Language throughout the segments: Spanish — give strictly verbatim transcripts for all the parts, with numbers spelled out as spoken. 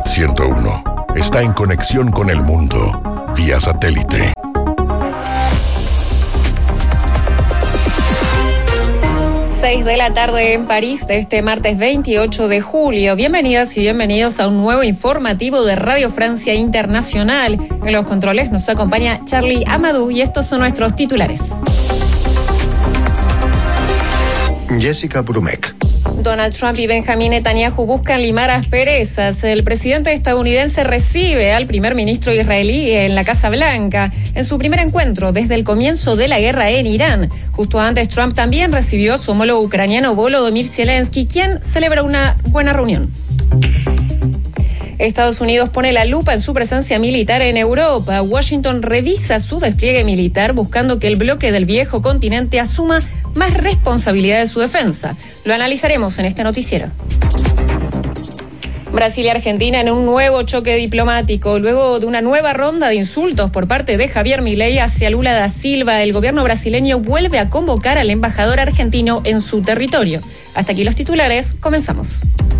Ciudad ciento uno está en conexión con el mundo vía satélite. seis de la tarde en París de este martes veintiocho de julio. Bienvenidas y bienvenidos a un nuevo informativo de Radio Francia Internacional. En los controles nos acompaña Charlie Amadou y estos son nuestros titulares. Jessica Brumek. Donald Trump y Benjamin Netanyahu buscan limar asperezas. El presidente estadounidense recibe al primer ministro israelí en la Casa Blanca en su primer encuentro desde el comienzo de la guerra en Irán. Justo antes, Trump también recibió a su homólogo ucraniano Volodymyr Zelensky, quien celebra una buena reunión. Estados Unidos pone la lupa en su presencia militar en Europa. Washington revisa su despliegue militar buscando que el bloque del viejo continente asuma más responsabilidad de su defensa. Lo analizaremos en este noticiero. Brasil y Argentina en un nuevo choque diplomático. Luego de una nueva ronda de insultos por parte de Javier Milei hacia Lula da Silva, el gobierno brasileño vuelve a convocar al embajador argentino en su territorio. Hasta aquí los titulares, comenzamos.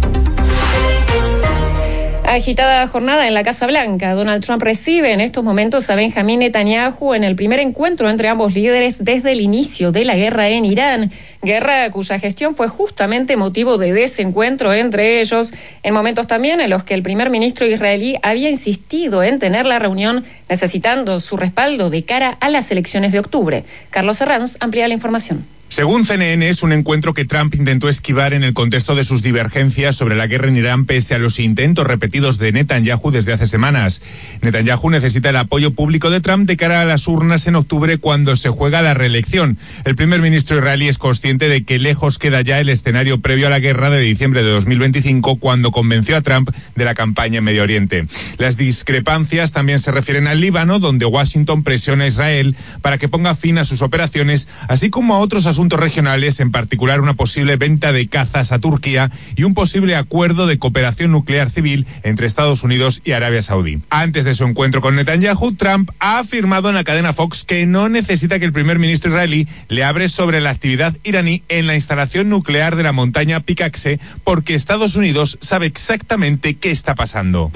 Agitada jornada en la Casa Blanca. Donald Trump recibe en estos momentos a Benjamin Netanyahu en el primer encuentro entre ambos líderes desde el inicio de la guerra en Irán. Guerra cuya gestión fue justamente motivo de desencuentro entre ellos, en momentos también en los que el primer ministro israelí había insistido en tener la reunión, necesitando su respaldo de cara a las elecciones de octubre. Carlos Herranz amplía la información. Según C N N, es un encuentro que Trump intentó esquivar en el contexto de sus divergencias sobre la guerra en Irán, pese a los intentos repetidos de Netanyahu desde hace semanas. Netanyahu necesita el apoyo público de Trump de cara a las urnas en octubre, cuando se juega la reelección. El primer ministro israelí es consciente de que lejos queda ya el escenario previo a la guerra de diciembre de dos mil veinticinco, cuando convenció a Trump de la campaña en Medio Oriente. Las discrepancias también se refieren al Líbano, donde Washington presiona a Israel para que ponga fin a sus operaciones, así como a otros asuntos regionales, en particular una posible venta de cazas a Turquía y un posible acuerdo de cooperación nuclear civil entre Estados Unidos y Arabia Saudí. Antes de su encuentro con Netanyahu, Trump ha afirmado en la cadena Fox que no necesita que el primer ministro israelí le hable sobre la actividad iraní en la instalación nuclear de la montaña Pikaxe, porque Estados Unidos sabe exactamente qué está pasando.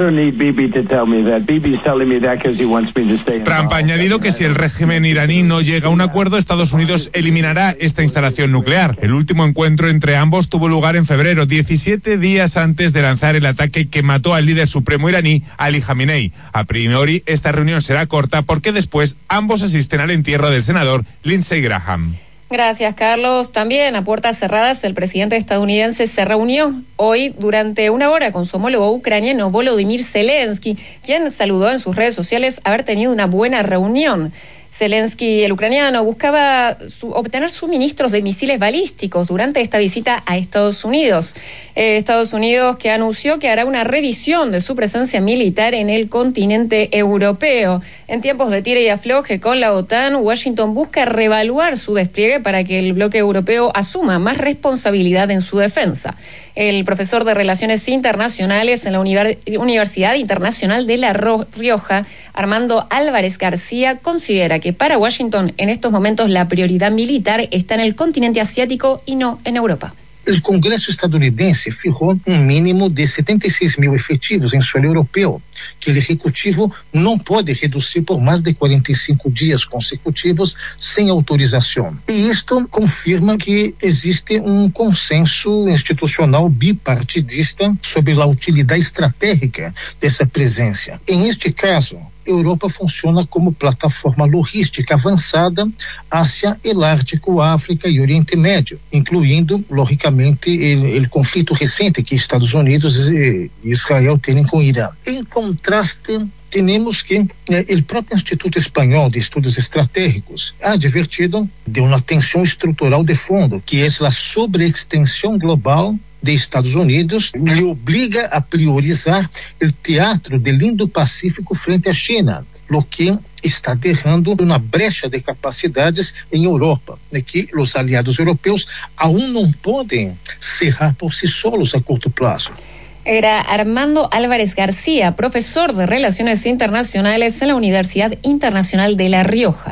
Trump ha añadido que si el régimen iraní no llega a un acuerdo, Estados Unidos eliminará esta instalación nuclear. El último encuentro entre ambos tuvo lugar en febrero, diecisiete días antes de lanzar el ataque que mató al líder supremo iraní, Ali Khamenei. A priori, esta reunión será corta porque después ambos asisten al entierro del senador Lindsey Graham. Gracias, Carlos. También a puertas cerradas, el presidente estadounidense se reunió hoy durante una hora con su homólogo ucraniano Volodymyr Zelensky, quien saludó en sus redes sociales haber tenido una buena reunión. Zelensky, el ucraniano, buscaba su, obtener suministros de misiles balísticos durante esta visita a Estados Unidos. Eh, Estados Unidos que anunció que hará una revisión de su presencia militar en el continente europeo. En tiempos de tire y afloje con la OTAN, Washington busca reevaluar su despliegue para que el bloque europeo asuma más responsabilidad en su defensa. El profesor de Relaciones Internacionales en la Univer- Universidad Internacional de La Rioja, Armando Álvarez García, considera que para Washington en estos momentos la prioridad militar está en el continente asiático y no en Europa. O Congresso estadunidense fijou um mínimo de setenta e seis mil efetivos em solo europeu, que o Executivo não pode reduzir por mais de quarenta e cinco dias consecutivos sem autorização. E isto confirma que existe um consenso institucional bipartidista sobre a utilidade estratégica dessa presença. Em este caso, Europa funciona como plataforma logística avançada hacia el Ártico, África e Oriente Médio, incluindo, logicamente, o conflito recente que Estados Unidos e Israel têm com o Irã. Em contraste, temos que eh, o próprio Instituto Espanhol de Estudos Estratégicos ha advertido de uma tensão estrutural de fundo, que é a sobreextensão global de Estados Unidos, lhe obriga a priorizar o teatro do Indo-Pacífico frente à China, o que está derrando uma brecha de capacidades em Europa, né, que os aliados europeus aún não podem cerrar por si solos a curto prazo. Era Armando Álvarez García, profesor de Relaciones Internacionales en la Universidad Internacional de La Rioja.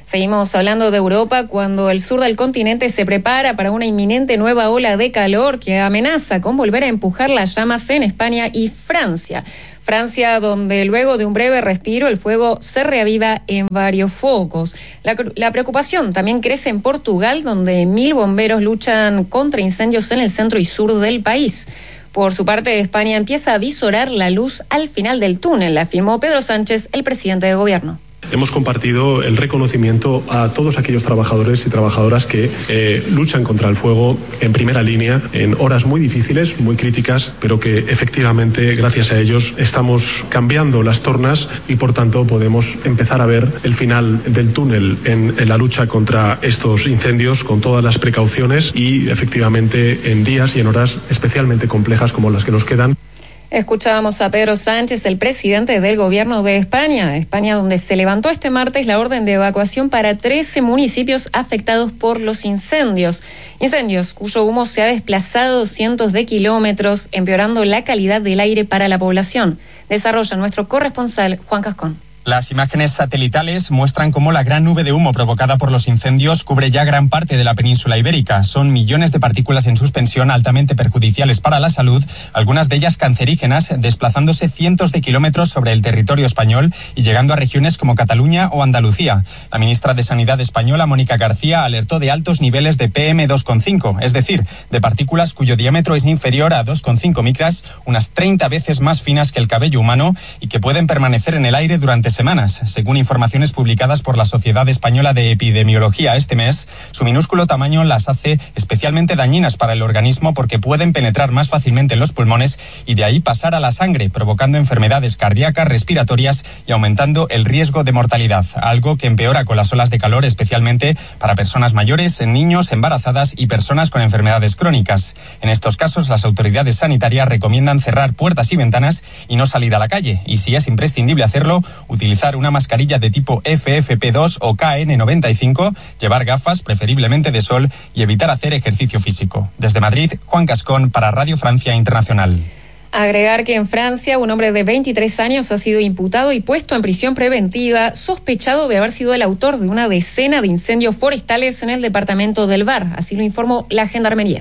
Seguimos hablando de Europa cuando el sur del continente se prepara para una inminente nueva ola de calor que amenaza con volver a empujar las llamas en España y Francia. Francia, donde luego de un breve respiro el fuego se reaviva en varios focos. La, la preocupación también crece en Portugal, donde mil bomberos luchan contra incendios en el centro y sur del país. Por su parte, España empieza a visorar la luz al final del túnel, afirmó Pedro Sánchez, el presidente de gobierno. Hemos compartido el reconocimiento a todos aquellos trabajadores y trabajadoras que eh, luchan contra el fuego en primera línea en horas muy difíciles, muy críticas, pero que efectivamente gracias a ellos estamos cambiando las tornas y por tanto podemos empezar a ver el final del túnel en, en la lucha contra estos incendios con todas las precauciones y efectivamente en días y en horas especialmente complejas como las que nos quedan. Escuchábamos a Pedro Sánchez, el presidente del gobierno de España, España donde se levantó este martes la orden de evacuación para trece municipios afectados por los incendios. Incendios cuyo humo se ha desplazado cientos de kilómetros, empeorando la calidad del aire para la población. Desarrolla nuestro corresponsal Juan Cascón. Las imágenes satelitales muestran cómo la gran nube de humo provocada por los incendios cubre ya gran parte de la península ibérica. Son millones de partículas en suspensión altamente perjudiciales para la salud, algunas de ellas cancerígenas, desplazándose cientos de kilómetros sobre el territorio español y llegando a regiones como Cataluña o Andalucía. La ministra de Sanidad española, Mónica García, alertó de altos niveles de P M dos coma cinco, es decir, de partículas cuyo diámetro es inferior a dos coma cinco micras, unas treinta veces más finas que el cabello humano y que pueden permanecer en el aire durante semanas. Según informaciones publicadas por la Sociedad Española de Epidemiología este mes, su minúsculo tamaño las hace especialmente dañinas para el organismo porque pueden penetrar más fácilmente en los pulmones y de ahí pasar a la sangre, provocando enfermedades cardíacas, respiratorias y aumentando el riesgo de mortalidad, algo que empeora con las olas de calor, especialmente para personas mayores, niños, embarazadas y personas con enfermedades crónicas. En estos casos, las autoridades sanitarias recomiendan cerrar puertas y ventanas y no salir a la calle, y si es imprescindible hacerlo, utilizar una mascarilla de tipo F F P dos o K N noventa y cinco, llevar gafas, preferiblemente de sol, y evitar hacer ejercicio físico. Desde Madrid, Juan Cascón para Radio Francia Internacional. Agregar que en Francia un hombre de veintitrés años ha sido imputado y puesto en prisión preventiva, sospechado de haber sido el autor de una decena de incendios forestales en el departamento del Var. Así lo informó la Gendarmería.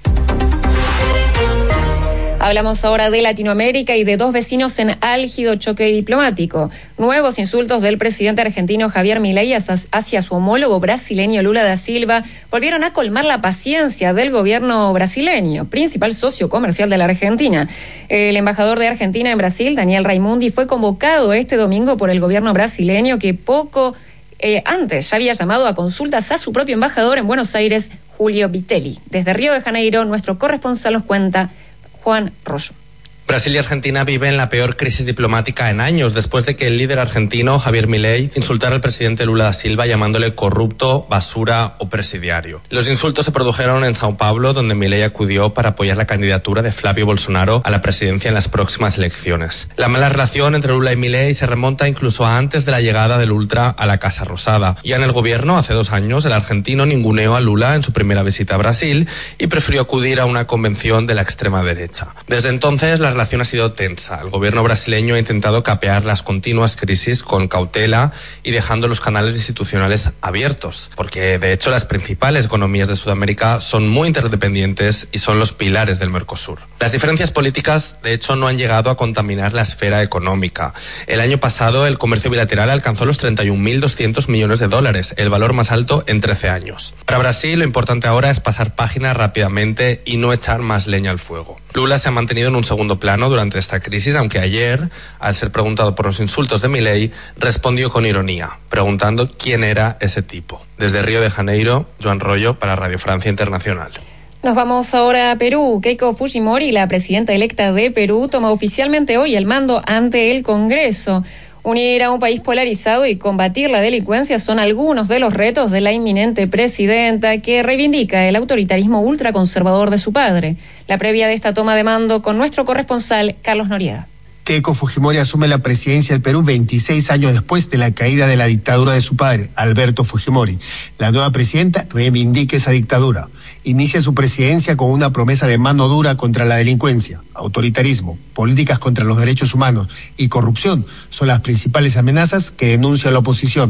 Hablamos ahora de Latinoamérica y de dos vecinos en álgido choque diplomático. Nuevos insultos del presidente argentino Javier Milei hacia su homólogo brasileño Lula da Silva volvieron a colmar la paciencia del gobierno brasileño, principal socio comercial de la Argentina. El embajador de Argentina en Brasil, Daniel Raimundi, fue convocado este domingo por el gobierno brasileño que poco eh, antes ya había llamado a consultas a su propio embajador en Buenos Aires, Julio Vitelli. Desde Río de Janeiro, nuestro corresponsal nos cuenta Juan Rosso. Brasil y Argentina viven la peor crisis diplomática en años, después de que el líder argentino, Javier Milei, insultara al presidente Lula da Silva llamándole corrupto, basura o presidiario. Los insultos se produjeron en Sao Paulo, donde Milei acudió para apoyar la candidatura de Flavio Bolsonaro a la presidencia en las próximas elecciones. La mala relación entre Lula y Milei se remonta incluso a antes de la llegada del Ultra a la Casa Rosada. Ya en el gobierno, hace dos años, el argentino ninguneó a Lula en su primera visita a Brasil y prefirió acudir a una convención de la extrema derecha. Desde entonces, la La relación ha sido tensa. El gobierno brasileño ha intentado capear las continuas crisis con cautela y dejando los canales institucionales abiertos, porque de hecho las principales economías de Sudamérica son muy interdependientes y son los pilares del Mercosur. Las diferencias políticas, de hecho, no han llegado a contaminar la esfera económica. El año pasado el comercio bilateral alcanzó los treinta y un mil doscientos millones de dólares, el valor más alto en trece años. Para Brasil, lo importante ahora es pasar página rápidamente y no echar más leña al fuego. Lula se ha mantenido en un segundo plano durante esta crisis, aunque ayer, al ser preguntado por los insultos de Milei, respondió con ironía, preguntando quién era ese tipo. Desde Río de Janeiro, Joan Rollo para Radio Francia Internacional. Nos vamos ahora a Perú. Keiko Fujimori, la presidenta electa de Perú, toma oficialmente hoy el mando ante el Congreso. Unir a un país polarizado y combatir la delincuencia son algunos de los retos de la inminente presidenta, que reivindica el autoritarismo ultraconservador de su padre. La previa de esta toma de mando con nuestro corresponsal Carlos Noriega. Keiko Fujimori asume la presidencia del Perú veintiséis años después de la caída de la dictadura de su padre, Alberto Fujimori. La nueva presidenta reivindica esa dictadura. Inicia su presidencia con una promesa de mano dura contra la delincuencia, autoritarismo, políticas contra los derechos humanos y corrupción son las principales amenazas que denuncia la oposición.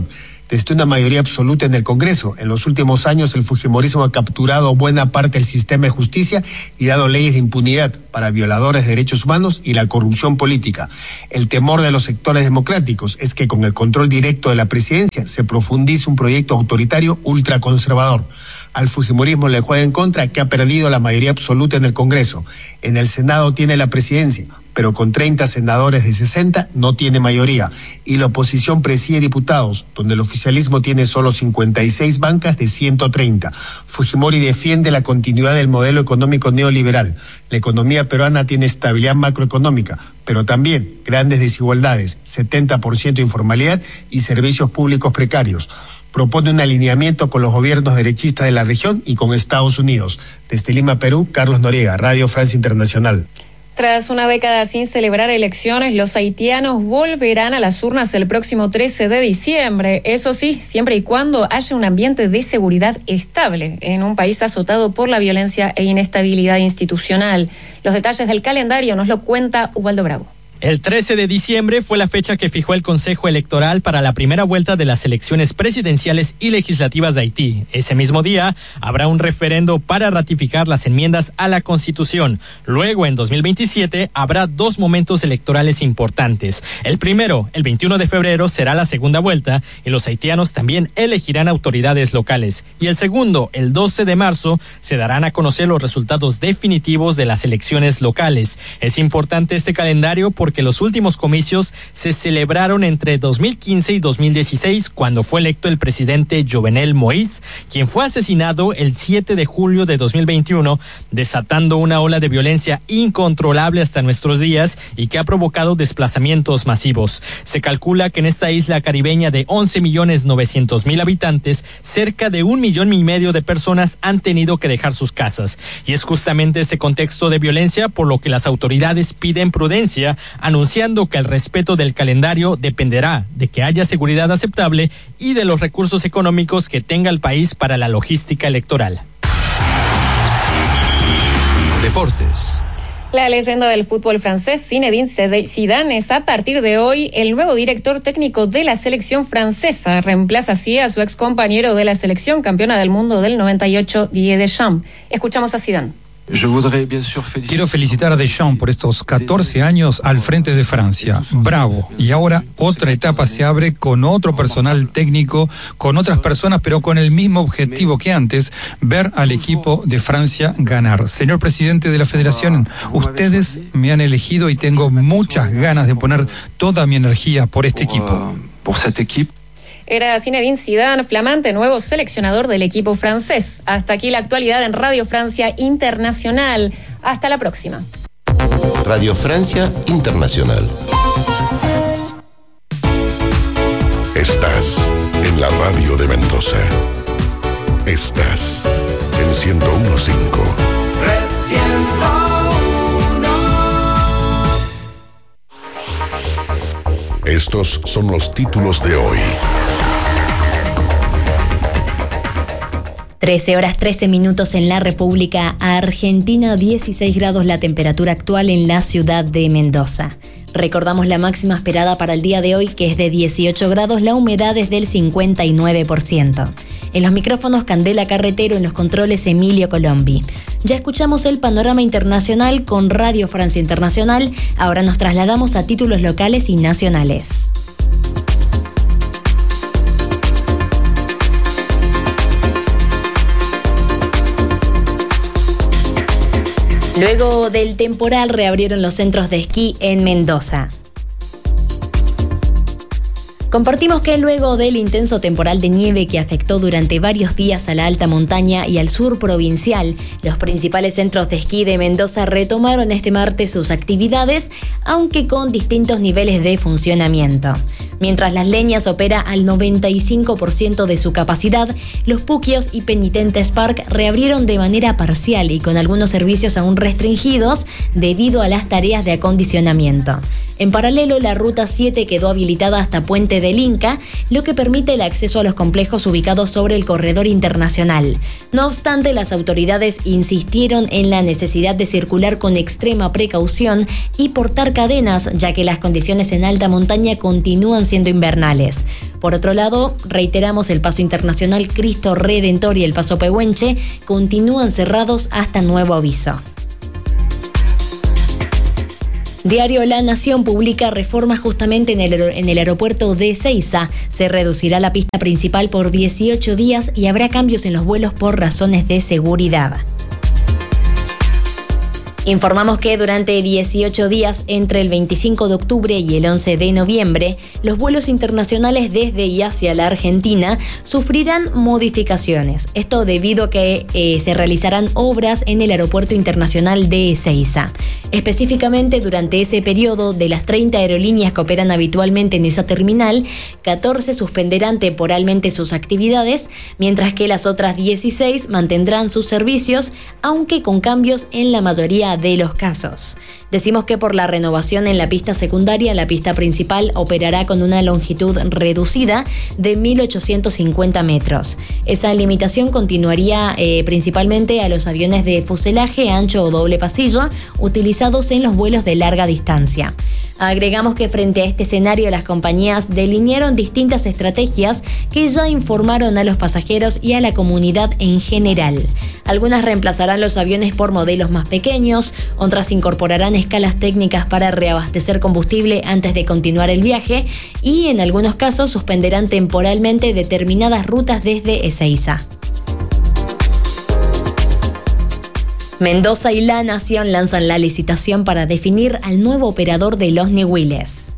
desde una mayoría absoluta en el Congreso. En los últimos años el fujimorismo ha capturado buena parte del sistema de justicia y dado leyes de impunidad para violadores de derechos humanos y la corrupción política. El temor de los sectores democráticos es que con el control directo de la presidencia se profundice un proyecto autoritario ultraconservador. Al fujimorismo le juega en contra que ha perdido la mayoría absoluta en el Congreso. En el Senado tiene la presidencia, pero con treinta senadores de sesenta no tiene mayoría, y la oposición preside diputados, donde el oficialismo tiene solo cincuenta y seis bancas de ciento treinta. Fujimori defiende la continuidad del modelo económico neoliberal. La economía peruana tiene estabilidad macroeconómica, pero también grandes desigualdades, setenta por ciento de informalidad y servicios públicos precarios. Propone un alineamiento con los gobiernos derechistas de la región y con Estados Unidos. Desde Lima, Perú, Carlos Noriega, Radio Francia Internacional. Tras una década sin celebrar elecciones, los haitianos volverán a las urnas el próximo trece de diciembre. Eso sí, siempre y cuando haya un ambiente de seguridad estable en un país azotado por la violencia e inestabilidad institucional. Los detalles del calendario nos lo cuenta Ubaldo Bravo. El trece de diciembre fue la fecha que fijó el Consejo Electoral para la primera vuelta de las elecciones presidenciales y legislativas de Haití. Ese mismo día habrá un referendo para ratificar las enmiendas a la Constitución. Luego, en dos mil veintisiete, habrá dos momentos electorales importantes. El primero, el veintiuno de febrero, será la segunda vuelta y los haitianos también elegirán autoridades locales. Y el segundo, el doce de marzo, se darán a conocer los resultados definitivos de las elecciones locales. Es importante este calendario porque porque los últimos comicios se celebraron entre dos mil quince y dos mil dieciséis, cuando fue electo el presidente Jovenel Moïse, quien fue asesinado el siete de julio de dos mil veintiuno, desatando una ola de violencia incontrolable hasta nuestros días y que ha provocado desplazamientos masivos. Se calcula que en esta isla caribeña de once millones novecientos mil habitantes, cerca de un millón y medio de personas han tenido que dejar sus casas. Y es justamente este contexto de violencia por lo que las autoridades piden prudencia, anunciando que el respeto del calendario dependerá de que haya seguridad aceptable y de los recursos económicos que tenga el país para la logística electoral. Deportes. La leyenda del fútbol francés, Zinedine Zidane, es a partir de hoy el nuevo director técnico de la selección francesa. Reemplaza así a su ex compañero de la selección campeona del mundo del noventa y ocho, Didier Deschamps. Escuchamos a Zidane. Quiero felicitar a Deschamps por estos catorce años al frente de Francia. Bravo. Y ahora otra etapa se abre con otro personal técnico, con otras personas, pero con el mismo objetivo que antes, ver al equipo de Francia ganar. Señor presidente de la Federación, ustedes me han elegido y tengo muchas ganas de poner toda mi energía por este equipo. Por este equipo. Era Zinedine Zidane, flamante nuevo seleccionador del equipo francés. Hasta aquí la actualidad en Radio Francia Internacional. Hasta la próxima. Radio Francia Internacional. Estás en la radio de Mendoza. Estás en ciento uno punto cinco. Estos son los títulos de hoy. trece horas trece minutos en la República Argentina, dieciséis grados la temperatura actual en la ciudad de Mendoza. Recordamos la máxima esperada para el día de hoy, que es de dieciocho grados, la humedad es del cincuenta y nueve por ciento. En los micrófonos Candela Carretero, en los controles Emilio Colombi. Ya escuchamos el panorama internacional con Radio Francia Internacional, ahora nos trasladamos a títulos locales y nacionales. Luego del temporal reabrieron los centros de esquí en Mendoza. Compartimos que luego del intenso temporal de nieve que afectó durante varios días a la alta montaña y al sur provincial, los principales centros de esquí de Mendoza retomaron este martes sus actividades, aunque con distintos niveles de funcionamiento. Mientras Las Leñas opera al noventa y cinco por ciento de su capacidad, Los Puquios y Penitentes Park reabrieron de manera parcial y con algunos servicios aún restringidos debido a las tareas de acondicionamiento. En paralelo, la Ruta siete quedó habilitada hasta Puente del Inca, lo que permite el acceso a los complejos ubicados sobre el corredor internacional. No obstante, las autoridades insistieron en la necesidad de circular con extrema precaución y portar cadenas, ya que las condiciones en alta montaña continúan siendo invernales. Por otro lado, reiteramos, el paso internacional Cristo Redentor y el paso Pehuenche continúan cerrados hasta nuevo aviso. Diario La Nación publica reformas justamente en el, en el aeropuerto de Ezeiza. Se reducirá la pista principal por dieciocho días y habrá cambios en los vuelos por razones de seguridad. Informamos que durante dieciocho días, entre el veinticinco de octubre y el once de noviembre, los vuelos internacionales desde y hacia la Argentina sufrirán modificaciones. Esto debido a que eh, se realizarán obras en el Aeropuerto Internacional de Ezeiza. Específicamente, durante ese periodo, de las treinta aerolíneas que operan habitualmente en esa terminal, catorce suspenderán temporalmente sus actividades, mientras que las otras dieciséis mantendrán sus servicios, aunque con cambios en la mayoría de los casos. Decimos que por la renovación en la pista secundaria, la pista principal operará con una longitud reducida de mil ochocientos cincuenta metros. Esa limitación continuaría eh, principalmente a los aviones de fuselaje ancho o doble pasillo utilizados en los vuelos de larga distancia. Agregamos que frente a este escenario, las compañías delinearon distintas estrategias que ya informaron a los pasajeros y a la comunidad en general. Algunas reemplazarán los aviones por modelos más pequeños, otras incorporarán escalas técnicas para reabastecer combustible antes de continuar el viaje y en algunos casos suspenderán temporalmente determinadas rutas desde Ezeiza. Mendoza y La Nación lanzan la licitación para definir al nuevo operador de los Ñihuiles.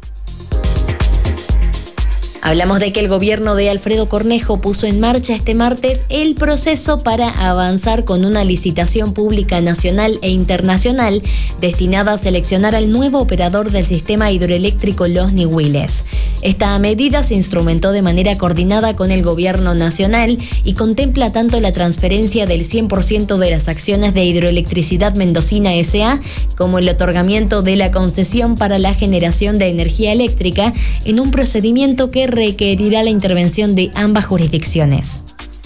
Hablamos de que el gobierno de Alfredo Cornejo puso en marcha este martes el proceso para avanzar con una licitación pública nacional e internacional destinada a seleccionar al nuevo operador del sistema hidroeléctrico Los Ñihuiles. Esta medida se instrumentó de manera coordinada con el gobierno nacional y contempla tanto la transferencia del cien por ciento de las acciones de Hidroelectricidad Mendocina S A como el otorgamiento de la concesión para la generación de energía eléctrica en un procedimiento que requerirá la intervención de ambas jurisdicciones.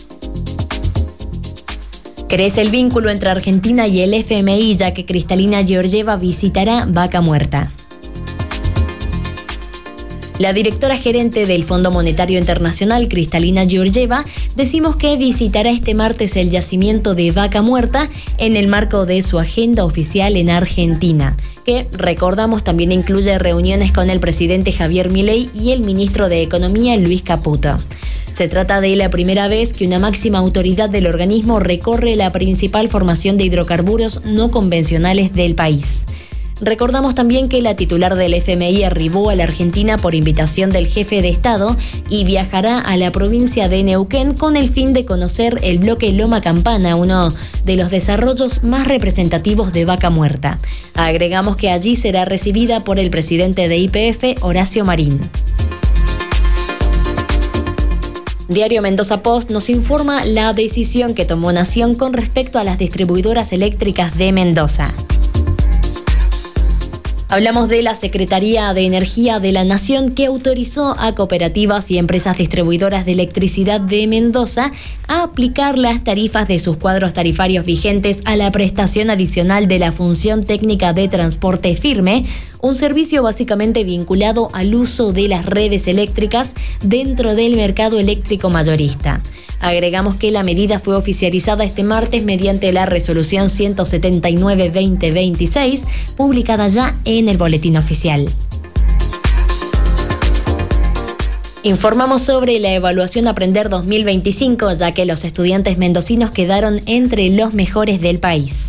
Crece el vínculo entre Argentina y el F M I, ya que Cristalina Georgieva visitará Vaca Muerta. La directora gerente del Fondo Monetario Internacional, Cristalina Georgieva, decimos que visitará este martes el yacimiento de Vaca Muerta en el marco de su agenda oficial en Argentina, que, recordamos, también incluye reuniones con el presidente Javier Milei y el ministro de Economía, Luis Caputo. Se trata de la primera vez que una máxima autoridad del organismo recorre la principal formación de hidrocarburos no convencionales del país. Recordamos también que la titular del F M I arribó a la Argentina por invitación del jefe de Estado y viajará a la provincia de Neuquén con el fin de conocer el bloque Loma Campana, uno de los desarrollos más representativos de Vaca Muerta. Agregamos que allí será recibida por el presidente de Y P F, Horacio Marín. Diario Mendoza Post nos informa la decisión que tomó Nación con respecto a las distribuidoras eléctricas de Mendoza. Hablamos de la Secretaría de Energía de la Nación, que autorizó a cooperativas y empresas distribuidoras de electricidad de Mendoza a aplicar las tarifas de sus cuadros tarifarios vigentes a la prestación adicional de la función técnica de transporte firme, un servicio básicamente vinculado al uso de las redes eléctricas dentro del mercado eléctrico mayorista. Agregamos que la medida fue oficializada este martes mediante la resolución ciento setenta y nueve barra veinte veintiséis, publicada ya en el Boletín Oficial. Informamos sobre la evaluación Aprender dos mil veinticinco, ya que los estudiantes mendocinos quedaron entre los mejores del país.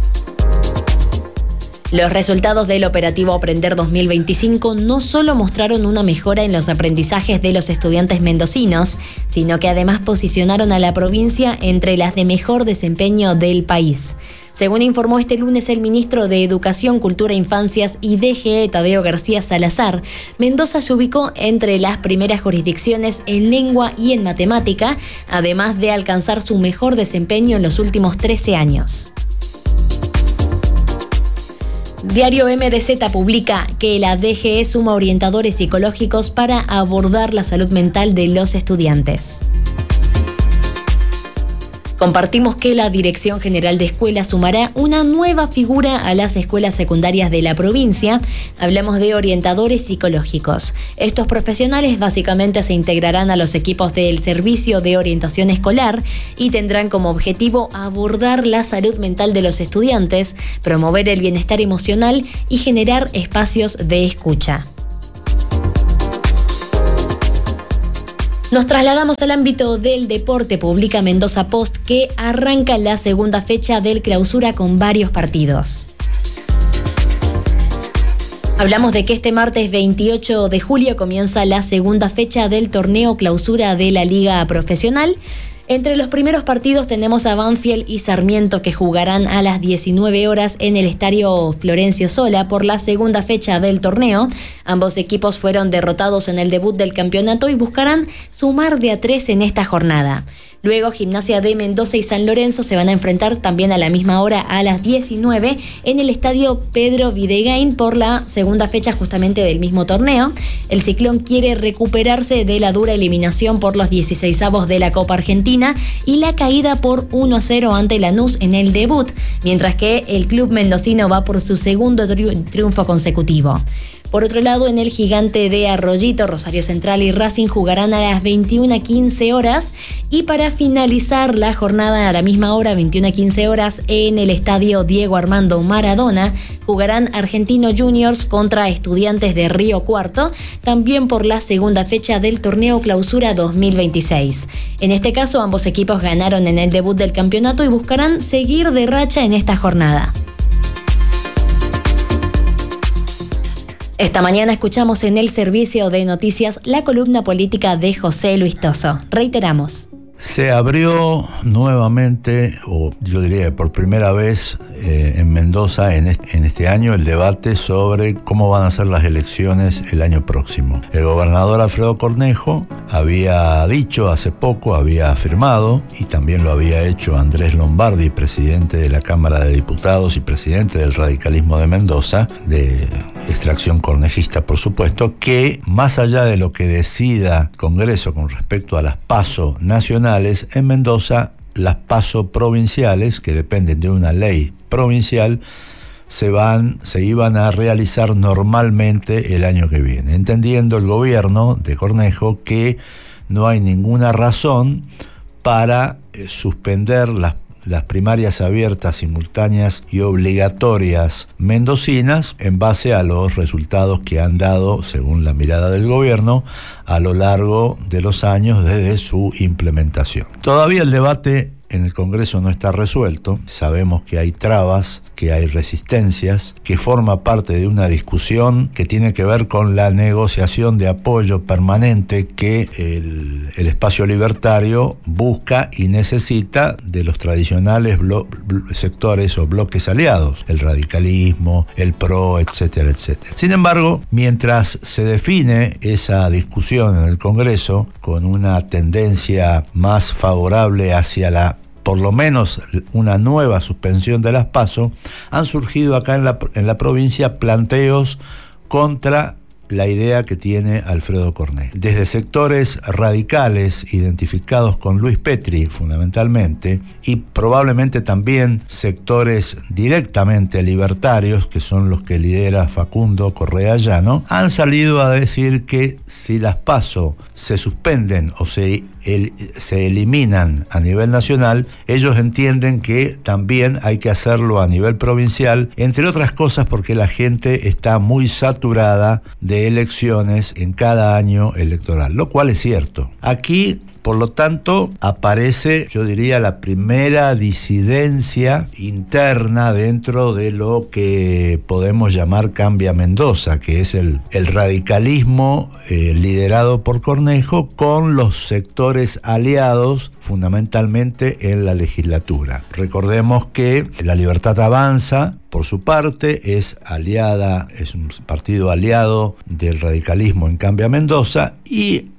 Los resultados del operativo Aprender dos mil veinticinco no solo mostraron una mejora en los aprendizajes de los estudiantes mendocinos, sino que además posicionaron a la provincia entre las de mejor desempeño del país. Según informó este lunes el ministro de Educación, Cultura e Infancias y D G E, Tadeo García Salazar, Mendoza se ubicó entre las primeras jurisdicciones en lengua y en matemática, además de alcanzar su mejor desempeño en los últimos trece años. Diario M D Z publica que la D G E suma orientadores psicológicos para abordar la salud mental de los estudiantes. Compartimos que la Dirección General de Escuelas sumará una nueva figura a las escuelas secundarias de la provincia. Hablamos de orientadores psicológicos. Estos profesionales básicamente se integrarán a los equipos del Servicio de Orientación Escolar y tendrán como objetivo abordar la salud mental de los estudiantes, promover el bienestar emocional y generar espacios de escucha. Nos trasladamos al ámbito del deporte. Publica Mendoza Post que arranca la segunda fecha del Clausura con varios partidos. Hablamos de que este martes veintiocho de julio comienza la segunda fecha del torneo Clausura de la Liga Profesional. Entre los primeros partidos tenemos a Banfield y Sarmiento, que jugarán a las diecinueve horas en el Estadio Florencio Sola por la segunda fecha del torneo. Ambos equipos fueron derrotados en el debut del campeonato y buscarán sumar de a tres en esta jornada. Luego, Gimnasia de Mendoza y San Lorenzo se van a enfrentar también a la misma hora a las diecinueve en el Estadio Pedro Videgain por la segunda fecha justamente del mismo torneo. El Ciclón quiere recuperarse de la dura eliminación por los dieciseisavos de la Copa Argentina y la caída por uno a cero ante Lanús en el debut, mientras que el club mendocino va por su segundo tri- triunfo consecutivo. Por otro lado, en el Gigante de Arroyito, Rosario Central y Racing jugarán a las veintiuna quince horas. Y para finalizar la jornada a la misma hora, veintiuna quince horas, en el Estadio Diego Armando Maradona, jugarán Argentino Juniors contra Estudiantes de Río Cuarto, también por la segunda fecha del torneo Clausura dos mil veintiséis. En este caso, ambos equipos ganaron en el debut del campeonato y buscarán seguir de racha en esta jornada. Esta mañana escuchamos en el servicio de noticias la columna política de José Luis Toso. Reiteramos. Se abrió nuevamente, o yo diría por primera vez eh, en Mendoza en este, en este año, el debate sobre cómo van a ser las elecciones el año próximo. El gobernador Alfredo Cornejo había dicho hace poco, había afirmado, y también lo había hecho Andrés Lombardi, presidente de la Cámara de Diputados y presidente del radicalismo de Mendoza, de extracción cornejista por supuesto, que más allá de lo que decida el Congreso con respecto a las PASO nacionales, en Mendoza las PASO provinciales, que dependen de una ley provincial, se van, se iban a realizar normalmente el año que viene, entendiendo el gobierno de Cornejo que no hay ninguna razón para eh, suspender las las primarias abiertas, simultáneas y obligatorias mendocinas en base a los resultados que han dado, según la mirada del gobierno, a lo largo de los años desde su implementación. Todavía el debate en el Congreso no está resuelto. Sabemos que hay trabas, que hay resistencias, que forma parte de una discusión que tiene que ver con la negociación de apoyo permanente que el, el espacio libertario busca y necesita de los tradicionales blo- sectores o bloques aliados, el radicalismo, el P R O, etcétera, etcétera. Sin embargo, mientras se define esa discusión en el Congreso con una tendencia más favorable hacia la por lo menos una nueva suspensión de las PASO, han surgido acá en la, en la provincia planteos contra la idea que tiene Alfredo Cornejo. Desde sectores radicales identificados con Luis Petri, fundamentalmente, y probablemente también sectores directamente libertarios, que son los que lidera Facundo Correa Llano, han salido a decir que si las PASO se suspenden o se El, se eliminan a nivel nacional, ellos entienden que también hay que hacerlo a nivel provincial, entre otras cosas porque la gente está muy saturada de elecciones en cada año electoral, lo cual es cierto. Aquí, por lo tanto, aparece, yo diría, la primera disidencia interna dentro de lo que podemos llamar Cambia Mendoza, que es el, el radicalismo eh, liderado por Cornejo con los sectores aliados, fundamentalmente en la legislatura. Recordemos que La Libertad Avanza, por su parte, es aliada, es un partido aliado del radicalismo en Cambia Mendoza, y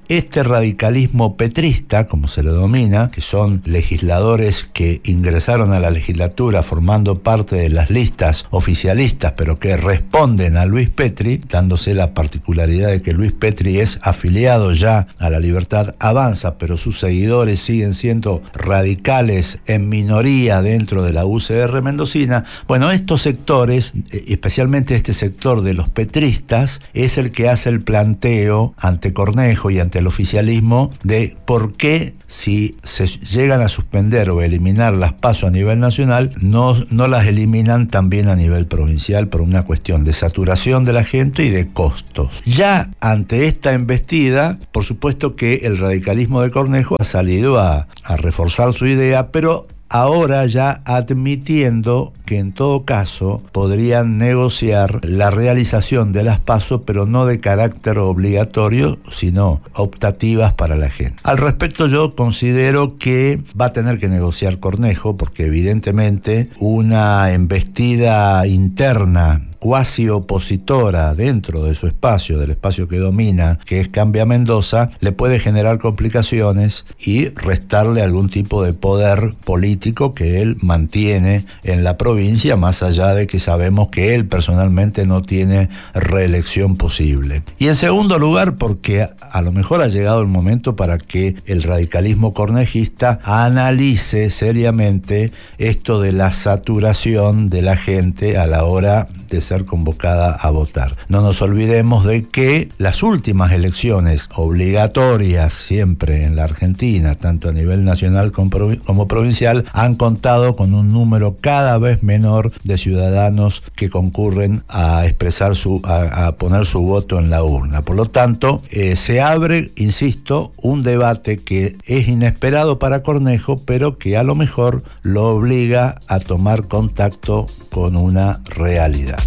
este radicalismo petrista, como se le denomina, que son legisladores que ingresaron a la legislatura formando parte de las listas oficialistas, pero que responden a Luis Petri, dándose la particularidad de que Luis Petri es afiliado ya a la Libertad Avanza, pero sus seguidores siguen siendo radicales en minoría dentro de la U C R mendocina. Bueno, estos sectores, especialmente este sector de los petristas, es el que hace el planteo ante Cornejo y ante el oficialismo de por qué, si se llegan a suspender o eliminar las PASO a nivel nacional, no, no las eliminan también a nivel provincial por una cuestión de saturación de la gente y de costos. Ya ante esta embestida, por supuesto que el radicalismo de Cornejo ha salido a, a reforzar su idea, pero ahora ya admitiendo que en todo caso podrían negociar la realización de las PASO, pero no de carácter obligatorio, sino optativas para la gente. Al respecto, yo considero que va a tener que negociar Cornejo, porque evidentemente una embestida interna cuasi opositora dentro de su espacio, del espacio que domina, que es Cambia Mendoza, le puede generar complicaciones y restarle algún tipo de poder político que él mantiene en la provincia, más allá de que sabemos que él personalmente no tiene reelección posible. Y en segundo lugar, porque a lo mejor ha llegado el momento para que el radicalismo cornejista analice seriamente esto de la saturación de la gente a la hora de ser convocada a votar. No nos olvidemos de que las últimas elecciones obligatorias siempre en la Argentina, tanto a nivel nacional como, como provincial, han contado con un número cada vez menor de ciudadanos que concurren a expresar su, a, a poner su voto en la urna. Por lo tanto, eh, se abre, insisto, un debate que es inesperado para Cornejo, pero que a lo mejor lo obliga a tomar contacto con una realidad.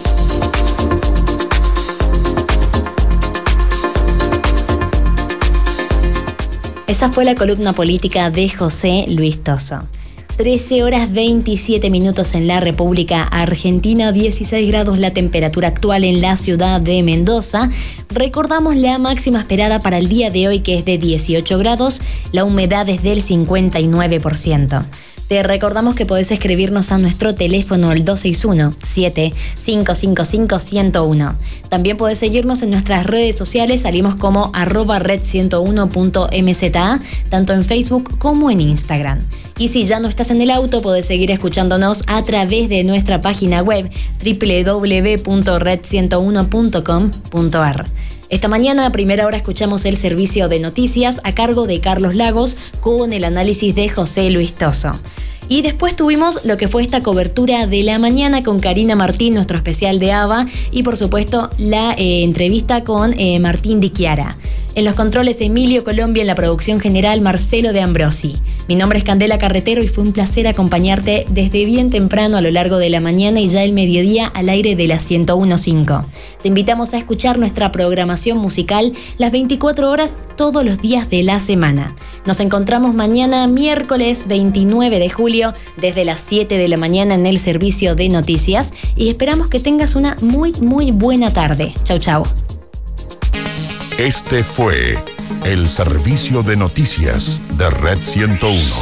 Esa fue la columna política de José Luis Toso. trece horas veintisiete minutos en la República Argentina, dieciséis grados la temperatura actual en la ciudad de Mendoza. Recordamos la máxima esperada para el día de hoy, que es de dieciocho grados, la humedad es del cincuenta y nueve por ciento. Te recordamos que podés escribirnos a nuestro teléfono el dos seis uno, siete cinco cinco cinco, uno cero uno. También podés seguirnos en nuestras redes sociales, salimos como arroba red ciento uno punto m z a, tanto en Facebook como en Instagram. Y si ya no estás en el auto, podés seguir escuchándonos a través de nuestra página web doble u doble u doble u punto red ciento uno punto com punto a r. Esta mañana a primera hora escuchamos el servicio de noticias a cargo de Carlos Lagos con el análisis de José Luis Toso. Y después tuvimos lo que fue esta cobertura de la mañana con Karina Martín, nuestro especial de A B A, y por supuesto la eh, entrevista con eh, Martín Di Chiara. En los controles Emilio Colombia, en la producción general Marcelo de Ambrosi. Mi nombre es Candela Carretero y fue un placer acompañarte desde bien temprano a lo largo de la mañana y ya el mediodía al aire de la ciento uno punto cinco. Te invitamos a escuchar nuestra programación musical las veinticuatro horas todos los días de la semana. Nos encontramos mañana miércoles veintinueve de julio desde las siete de la mañana en el servicio de noticias y esperamos que tengas una muy muy buena tarde. Chau chau. Este fue el servicio de noticias de Red ciento uno.